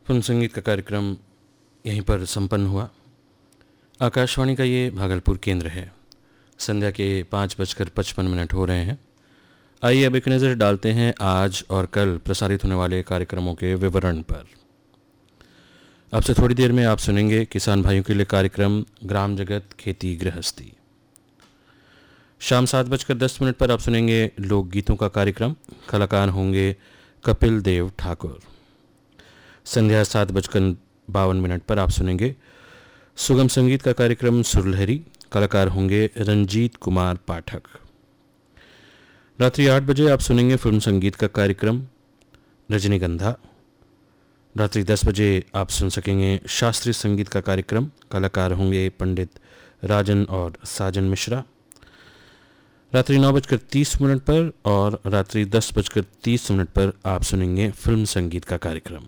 Film संगीत का कार्यक्रम यहीं पर संपन्न हुआ। आकाशवाणी का ये भागलपुर केंद्र है। संध्या के 5:55 हो रहे हैं। आइए अब एक नज़र डालते हैं आज और कल प्रसारित होने वाले कार्यक्रमों के विवरण पर। अब से थोड़ी देर में आप सुनेंगे किसान भाइयों के लिए कार्यक्रम ग्राम जगत खेती गृहस्थी। शाम 7:10 पर आप सुनेंगे लोकगीतों का कार्यक्रम। कलाकार होंगे कपिल देव ठाकुर। संध्या 7:52 पर आप सुनेंगे सुगम संगीत का कार्यक्रम सुरलहरी। कलाकार होंगे रंजीत कुमार पाठक। रात्रि 8 बजे आप सुनेंगे फिल्म संगीत का कार्यक्रम रजनीगंधा। रात्रि 10 बजे आप सुन सकेंगे शास्त्रीय संगीत का कार्यक्रम। कलाकार होंगे पंडित राजन और साजन मिश्रा। रात्रि 9:30 पर और रात्रि 10:30 पर आप सुनेंगे फिल्म संगीत का कार्यक्रम।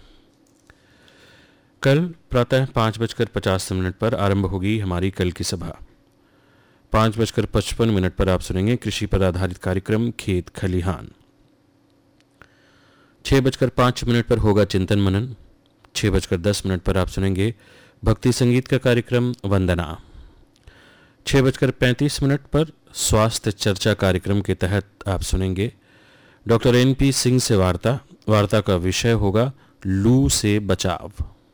कल प्रातः 5:50 पर आरंभ होगी हमारी कल की सभा। 5:55 पर आप सुनेंगे कृषि पर आधारित कार्यक्रम खेत खलिहान। 6:05 पर होगा चिंतन मनन। 6:10 पर आप सुनेंगे भक्ति संगीत का कार्यक्रम वंदना। 6:35 पर स्वास्थ्य चर्चा कार्यक्रम के तहत आप सुनेंगे डॉक्टर NP सिंह से वार्ता का विषय होगा लू से बचाव।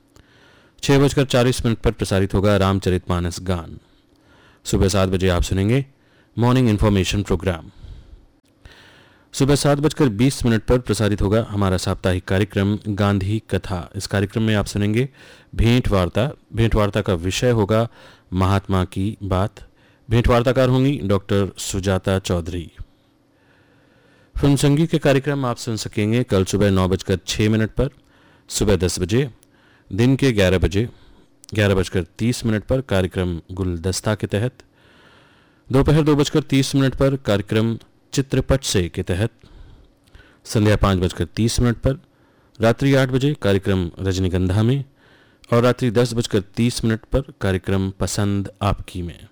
6:40 पर प्रसारित होगा रामचरितमानस गान। सुबह 7 बजे आप सुनेंगे मॉर्निंग इन्फॉर्मेशन प्रोग्राम। सुबह 7:20 पर प्रसारित होगा हमारा साप्ताहिक कार्यक्रम गांधी कथा। इस कार्यक्रम में आप सुनेंगे भेंट वार्ता का विषय होगा महात्मा की बात। भेंट वार्ताकार होंगी डॉक्टर सुजाता चौधरी। फिल्म संगीत के कार्यक्रम आप सुन सकेंगे कल सुबह 9:06 पर, सुबह 10 बजे, दिन के 11 बजे, 11:30 पर कार्यक्रम गुलदस्ता के तहत, दोपहर 2:30 पर कार्यक्रम चित्रपट से के तहत, संध्या 5:30 पर, रात्रि 8 बजे कार्यक्रम रजनीगंधा में और रात्रि 10:30 पर कार्यक्रम पसंद आपकी में।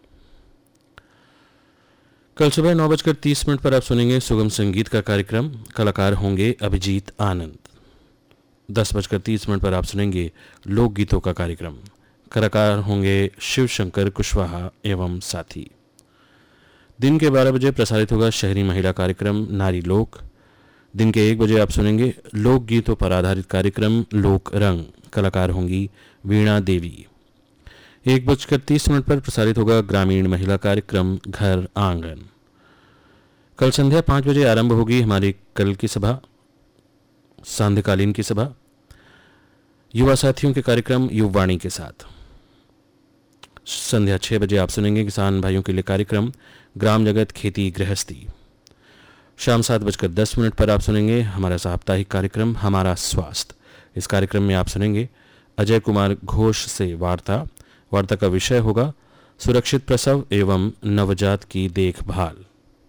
कल सुबह 9:30 पर आप सुनेंगे सुगम संगीत का कार्यक्रम। कलाकार होंगे अभिजीत आनंद। 10:30 पर आप सुनेंगे लोकगीतों का कार्यक्रम। कलाकार होंगे शिव शंकर कुशवाहा एवं साथी। दिन के 12 बजे प्रसारित होगा शहरी महिला कार्यक्रम नारी लोक। दिन के 1 बजे आप सुनेंगे लोकगीतों पर आधारित कार्यक्रम लोक रंग। कलाकार होंगी वीणा देवी। 1:30 पर प्रसारित होगा ग्रामीण महिला कार्यक्रम घर आंगन। कल संध्या 5 बजे आरंभ होगी हमारी कल की सभा, सांध्यकालीन की सभा, युवा साथियों के कार्यक्रम युववाणी के साथ। संध्या 6 बजे आप सुनेंगे किसान भाइयों के लिए कार्यक्रम ग्राम जगत खेती गृहस्थी। शाम 7:10 पर आप सुनेंगे हमारा साप्ताहिक कार्यक्रम हमारा स्वास्थ्य। इस कार्यक्रम में आप सुनेंगे अजय कुमार घोष से वार्ता का विषय होगा सुरक्षित प्रसव एवं नवजात की देखभाल।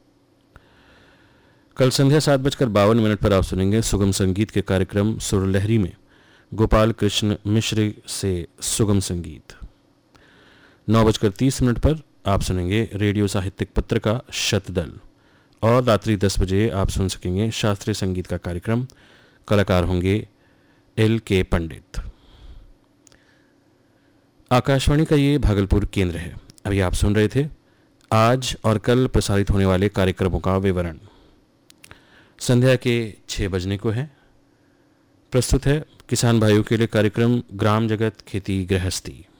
कल संध्या 7:52 पर आप सुनेंगे सुगम संगीत के कार्यक्रम सुरलहरी में गोपाल कृष्ण मिश्र से सुगम संगीत। 9:30 पर आप सुनेंगे रेडियो साहित्यिक पत्र का शतदल और रात्रि 10 बजे आप सुन सकेंगे शास्त्रीय संगीत का कार्यक्रम। कलाकार होंगे LK पंडित। आकाशवाणी का ये भागलपुर केंद्र है। अभी आप सुन रहे थे आज और कल प्रसारित होने वाले कार्यक्रमों का विवरण। संध्या के 6 बजने को है। प्रस्तुत है किसान भाइयों के लिए कार्यक्रम ग्राम जगत खेती गृहस्थी।